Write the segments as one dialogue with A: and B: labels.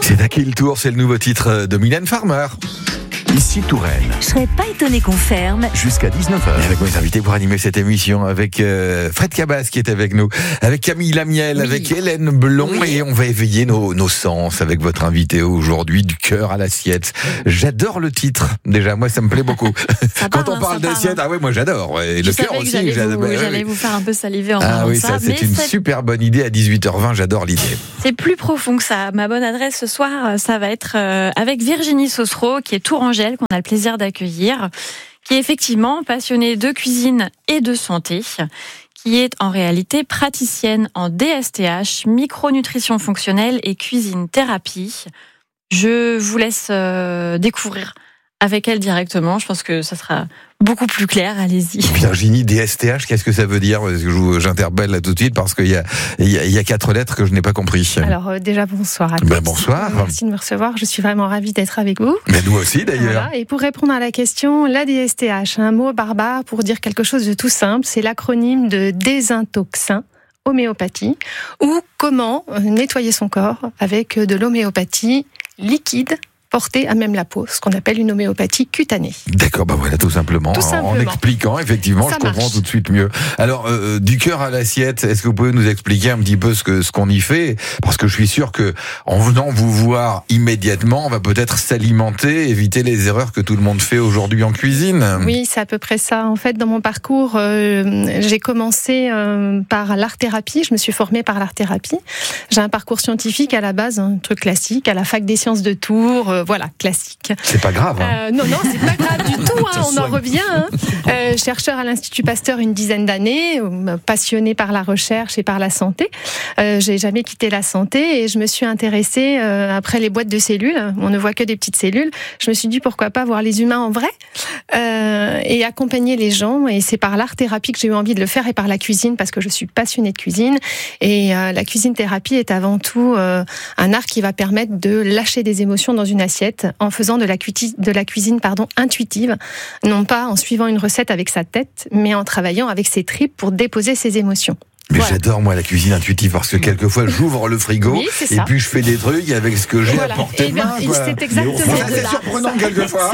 A: C'est à qui le tour? C'est le nouveau titre de Mylène Farmer.
B: Ici Touraine.
C: Je serais pas étonné qu'on ferme.
B: Jusqu'à 19h.
A: Et avec mes invités pour animer cette émission, avec Fred Cabas qui est avec nous, avec Camille Lamiel, avec Hélène Blond, et on va éveiller nos sens avec votre invité aujourd'hui, du cœur à l'assiette. J'adore le titre, déjà, moi ça me plaît beaucoup. Quand on parle d'assiette, ah ouais, moi j'adore. Et le cœur aussi.
D: J'allais vous faire un peu saliver en
A: disant
D: ça.
A: Ah oui, ça c'est une super bonne idée à 18h20, j'adore l'idée.
D: C'est plus profond que ça. Ma bonne adresse ce soir, ça va être avec Virginie Saucereau, qui est tourangelle, qu'on a le plaisir d'accueillir, qui est effectivement passionnée de cuisine et de santé, qui est en réalité praticienne en DSTH, micronutrition fonctionnelle et cuisine thérapie. Je vous laisse découvrir avec elle directement. Je pense que ça sera beaucoup plus clair. Allez-y.
A: Virginie, DSTH, qu'est-ce que ça veut dire? Parce que j'interpelle là tout de suite parce qu'il y a 4 lettres que je n'ai pas compris.
E: Alors déjà, bonsoir à tous.
A: Bonsoir.
E: Merci de me recevoir. Je suis vraiment ravie d'être avec vous.
A: Mais nous aussi d'ailleurs.
E: Voilà. Et pour répondre à la question, la DSTH, un mot barbare pour dire quelque chose de tout simple, c'est l'acronyme de désintoxin homéopathie, ou comment nettoyer son corps avec de l'homéopathie liquide, portée à même la peau, ce qu'on appelle une homéopathie cutanée.
A: D'accord, voilà, tout simplement. En expliquant, effectivement, je comprends tout de suite mieux. Alors, du cœur à l'assiette, est-ce que vous pouvez nous expliquer un petit peu ce qu'on y fait? Parce que je suis sûr que, en venant vous voir immédiatement, on va peut-être s'alimenter, éviter les erreurs que tout le monde fait aujourd'hui en cuisine.
E: Oui, c'est à peu près ça. En fait, dans mon parcours, j'ai commencé par l'art-thérapie. Je me suis formée par l'art-thérapie. J'ai un parcours scientifique à la base, un truc classique, à la fac des sciences de Tours. Voilà, classique.
A: C'est pas grave.
E: Non, c'est pas grave du tout. On en revient. Chercheur à l'Institut Pasteur une dizaine d'années, passionnée par la recherche et par la santé. J'ai jamais quitté la santé et je me suis intéressée après les boîtes de cellules. On ne voit que des petites cellules. Je me suis dit pourquoi pas voir les humains en vrai et accompagner les gens. Et c'est par l'art-thérapie que j'ai eu envie de le faire et par la cuisine parce que je suis passionnée de cuisine. Et la cuisine-thérapie est avant tout un art qui va permettre de lâcher des émotions dans une assiette en faisant de la cuisine intuitive, non pas en suivant une recette avec sa tête, mais en travaillant avec ses tripes pour déposer ses émotions.
A: Mais j'adore moi la cuisine intuitive parce que quelquefois j'ouvre le frigo et puis je fais des trucs avec ce que j'ai à portée de main.
E: C'est exactement ça.
A: C'est surprenant quelquefois.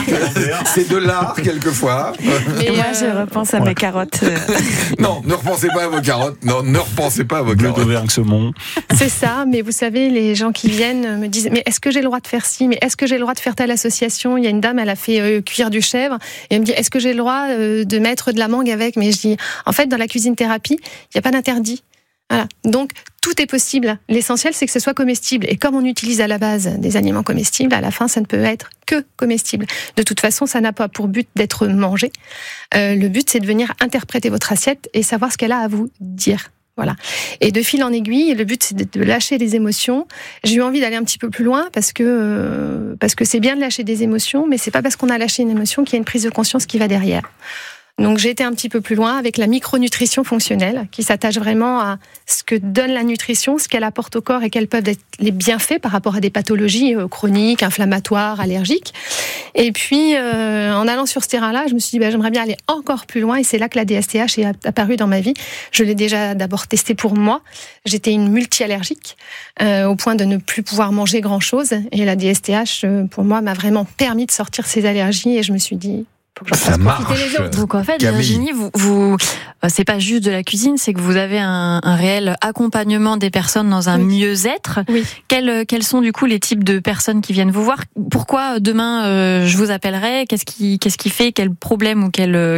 A: C'est de l'art quelquefois.
D: Et moi je repense à mes carottes.
A: Non, ne repensez pas à vos carottes. Non, ne repensez pas à vos carottes.
B: Bleu d'Auvergne saumon.
E: C'est ça, mais vous savez, les gens qui viennent me disent mais est-ce que j'ai le droit de faire ci? Mais est-ce que j'ai le droit de faire telle association? Il y a une dame, elle a fait cuire du chèvre et elle me dit est-ce que j'ai le droit de mettre de la mangue avec? Mais je dis en fait dans la cuisine thérapie, il n'y a pas d'interdit. Voilà. Donc, tout est possible. L'essentiel, c'est que ce soit comestible. Et comme on utilise à la base des aliments comestibles, à la fin, ça ne peut être que comestible. De toute façon, ça n'a pas pour but d'être mangé. Le but, c'est de venir interpréter votre assiette et savoir ce qu'elle a à vous dire. Voilà. Et de fil en aiguille, le but, c'est de lâcher les émotions. J'ai eu envie d'aller un petit peu plus loin parce que c'est bien de lâcher des émotions, mais c'est pas parce qu'on a lâché une émotion qu'il y a une prise de conscience qui va derrière. Donc j'ai été un petit peu plus loin avec la micronutrition fonctionnelle qui s'attache vraiment à ce que donne la nutrition, ce qu'elle apporte au corps et quels peuvent être les bienfaits par rapport à des pathologies chroniques, inflammatoires, allergiques. Et puis en allant sur ce terrain-là, je me suis dit j'aimerais bien aller encore plus loin et c'est là que la DSTH est apparue dans ma vie. Je l'ai déjà d'abord testée pour moi. J'étais une multi-allergique au point de ne plus pouvoir manger grand-chose et la DSTH pour moi m'a vraiment permis de sortir ces allergies et je me suis dit
A: ça marche.
D: Les autres. Donc en fait, Virginie, vous c'est pas juste de la cuisine, c'est que vous avez un réel accompagnement des personnes dans un mieux-être.
E: Oui.
D: Quels sont du coup les types de personnes qui viennent vous voir? Pourquoi demain je vous appellerai? Qu'est-ce qui fait quel problème ou quelle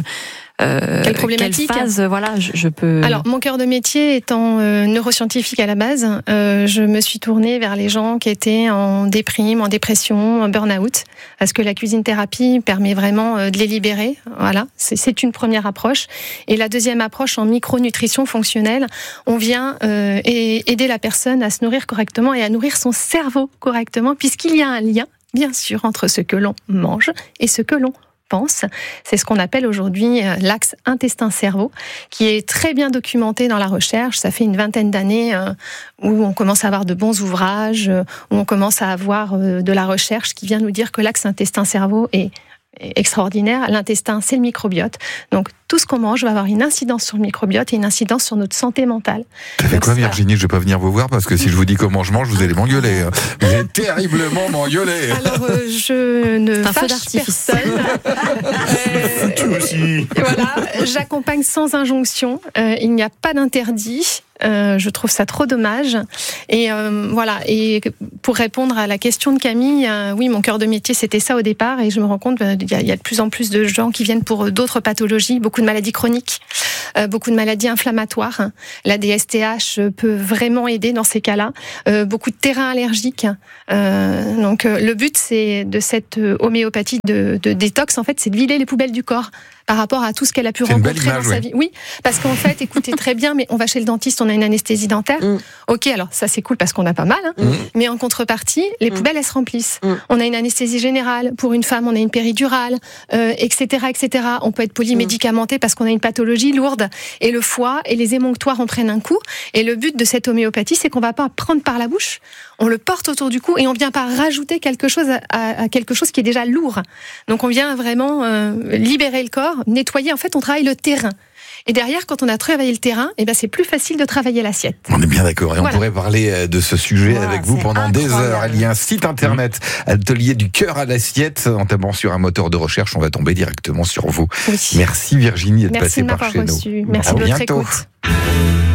E: problématique?
D: Quelle phase, voilà, je peux...
E: Alors, mon cœur de métier étant neuroscientifique à la base, je me suis tournée vers les gens qui étaient en déprime, en dépression, en burn-out, parce que la cuisine-thérapie permet vraiment de les libérer. Voilà, c'est une première approche. Et la deuxième approche, en micronutrition fonctionnelle, on vient aider la personne à se nourrir correctement et à nourrir son cerveau correctement, puisqu'il y a un lien, bien sûr, entre ce que l'on mange et ce que l'on pense. C'est ce qu'on appelle aujourd'hui l'axe intestin-cerveau, qui est très bien documenté dans la recherche. Ça fait une vingtaine d'années où on commence à avoir de bons ouvrages, où on commence à avoir de la recherche qui vient nous dire que l'axe intestin-cerveau est extraordinaire. L'intestin, c'est le microbiote. Donc, tout ce qu'on mange va avoir une incidence sur le microbiote et une incidence sur notre santé mentale.
A: Ça fait
E: Donc,
A: quoi,
E: ça-
A: Virginie? Je vais pas venir vous voir parce que si je vous dis comment je mange, vous allez m'engueuler. Vous allez terriblement m'engueuler.
E: Alors, je ne
D: C'est un feu
E: fâche
D: d'artifice.
E: personne.
B: Tu aussi.
E: Voilà, j'accompagne sans injonction. Il n'y a pas d'interdit. Je trouve ça trop dommage. Et voilà. Et pour répondre à la question de Camille, oui, mon cœur de métier, c'était ça au départ. Et je me rends compte qu'il y a de plus en plus de gens qui viennent pour d'autres pathologies, beaucoup de maladies chroniques, beaucoup de maladies inflammatoires. La DSTH peut vraiment aider dans ces cas-là. Beaucoup de terrains allergiques. Donc, le but, c'est de cette homéopathie de détox, en fait, c'est de vider les poubelles du corps par rapport à tout ce qu'elle a pu
A: C'est une belle
E: rencontrer
A: image,
E: dans sa
A: ouais.
E: vie. Oui, parce qu'en fait, écoutez très bien, mais on va chez le dentiste, on a une anesthésie dentaire. Ok, alors ça c'est cool parce qu'on a pas mal, hein. Mais en contrepartie, les poubelles elles se remplissent. On a une anesthésie générale. Pour une femme, on a une péridurale, etc., etc. On peut être polymédicamenté parce qu'on a une pathologie lourde. Et le foie et les émonctoires en prennent un coup. Et le but de cette homéopathie, c'est qu'on va pas prendre par la bouche, on le porte autour du cou et on vient pas rajouter quelque chose à quelque chose qui est déjà lourd. Donc on vient vraiment libérer le corps, nettoyer. En fait, on travaille le terrain. Et derrière, quand on a travaillé le terrain, eh ben, c'est plus facile de travailler l'assiette.
A: On est bien d'accord. Et on
E: Voilà.
A: pourrait parler de ce sujet
C: Voilà,
A: avec vous
C: c'est
A: pendant des
C: incroyable.
A: heures. Il y a un site internet, Atelier du cœur à l'assiette. En tapant sur un moteur de recherche, on va tomber directement sur vous.
E: Oui.
A: Merci Virginie d'être
E: Merci
A: passée
E: de
A: par
E: m'avoir
A: chez nous.
E: reçu. Merci
A: À
E: de votre
A: bientôt.
E: écoute.